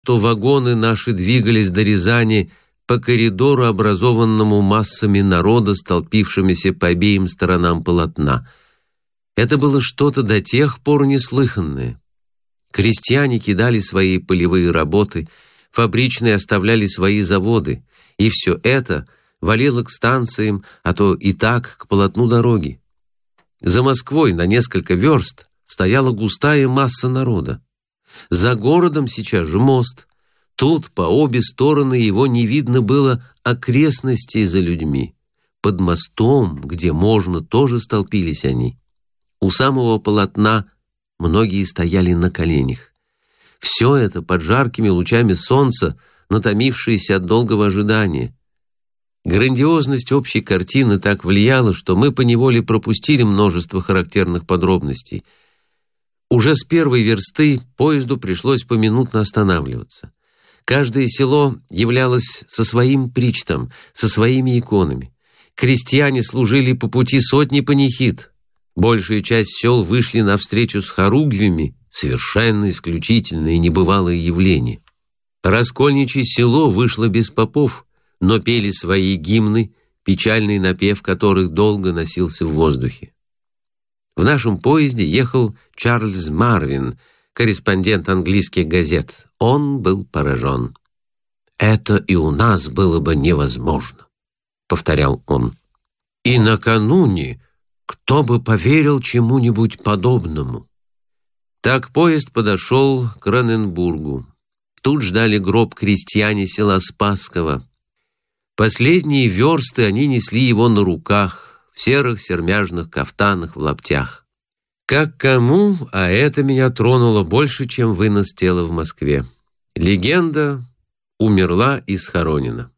что вагоны наши двигались до Рязани по коридору, образованному массами народа, столпившимися по обеим сторонам полотна. Это было что-то до тех пор неслыханное. Крестьяне кидали свои полевые работы, фабричные оставляли свои заводы, и все это валило к станциям, а то и так к полотну дороги. За Москвой на несколько верст стояла густая масса народа. За городом сейчас же мост. Тут по обе стороны его не видно было окрестностей за людьми. Под мостом, где можно, тоже столпились они. У самого полотна многие стояли на коленях. Все это под жаркими лучами солнца, натомившееся от долгого ожидания. Грандиозность общей картины так влияла, что мы поневоле пропустили множество характерных подробностей. Уже с первой версты поезду пришлось поминутно останавливаться. Каждое село являлось со своим причтом, со своими иконами. Крестьяне служили по пути сотни панихид. Большая часть сел вышли навстречу с хоругвями, совершенно исключительное и небывалое явление. Раскольничье село вышло без попов, но пели свои гимны, печальный напев которых долго носился в воздухе. В нашем поезде ехал Чарльз Марвин, корреспондент английских газет. Он был поражен. «Это и у нас было бы невозможно», — повторял он. «И накануне кто бы поверил чему-нибудь подобному?» Так поезд подошел к Раненбургу. Тут ждали гроб крестьяне села Спасского. Последние версты они несли его на руках, в серых сермяжных кафтанах, в лаптях. Как кому, а это меня тронуло больше, чем вынос тела в Москве. Легенда умерла и схоронена.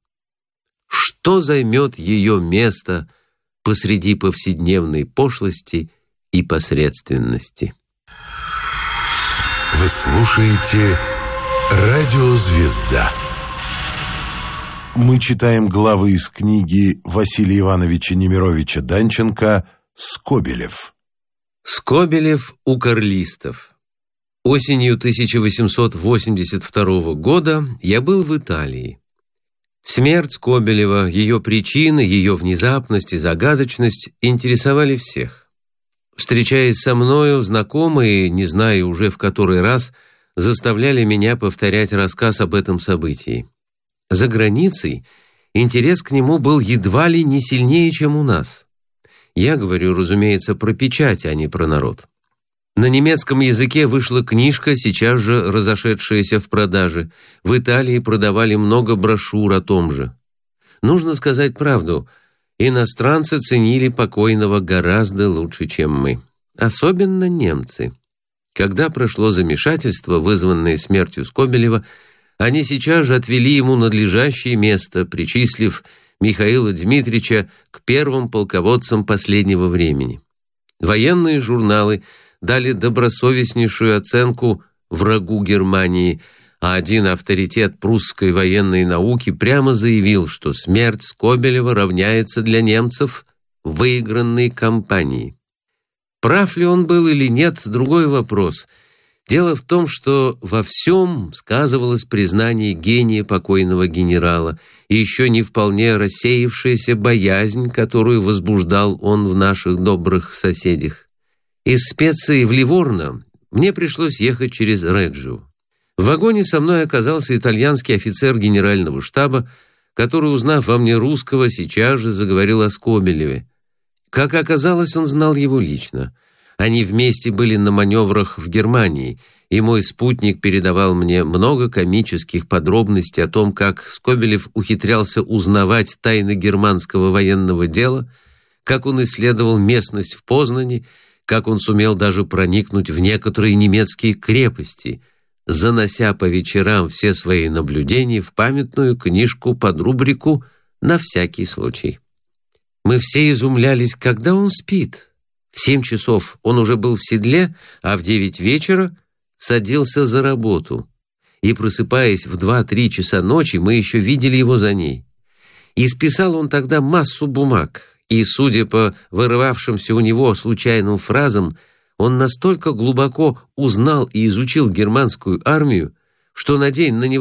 Что займет ее место посреди повседневной пошлости и посредственности? Вы слушаете «Радио Звезда». Мы читаем главы из книги Василия Ивановича Немировича Данченко «Скобелев». Скобелев у карлистов. Осенью 1882 года я был в Италии. Смерть Скобелева, ее причины, ее внезапность и загадочность интересовали всех. Встречаясь со мною, знакомые, не знаю уже в который раз, заставляли меня повторять рассказ об этом событии. За границей интерес к нему был едва ли не сильнее, чем у нас. Я говорю, разумеется, про печать, а не про народ. На немецком языке вышла книжка, сейчас же разошедшаяся в продаже. В Италии продавали много брошюр о том же. Нужно сказать правду, иностранцы ценили покойного гораздо лучше, чем мы. Особенно немцы. Когда прошло замешательство, вызванное смертью Скобелева, они сейчас же отвели ему надлежащее место, причислив Михаила Дмитриевича к первым полководцам последнего времени. Военные журналы дали добросовестнейшую оценку врагу Германии, а один авторитет прусской военной науки прямо заявил, что смерть Скобелева равняется для немцев выигранной кампании. Прав ли он был или нет, другой вопрос. Дело в том, что во всем сказывалось признание гения покойного генерала и еще не вполне рассеявшаяся боязнь, которую возбуждал он в наших добрых соседях. Из Специи в Ливорно мне пришлось ехать через Реджио. В вагоне со мной оказался итальянский офицер генерального штаба, который, узнав во мне русского, сейчас же заговорил о Скобелеве. Как оказалось, он знал его лично. Они вместе были на маневрах в Германии, и мой спутник передавал мне много комических подробностей о том, как Скобелев ухитрялся узнавать тайны германского военного дела, как он исследовал местность в Познани, как он сумел даже проникнуть в некоторые немецкие крепости, занося по вечерам все свои наблюдения в памятную книжку под рубрику «На всякий случай». Мы все изумлялись, когда он спит. В 7 часов он уже был в седле, а в 9 вечера садился за работу. И, просыпаясь в 2-3 часа ночи, мы еще видели его за ней. Исписал он тогда массу бумаг, и, судя по вырывавшимся у него случайным фразам, он настолько глубоко узнал и изучил германскую армию, что надень на него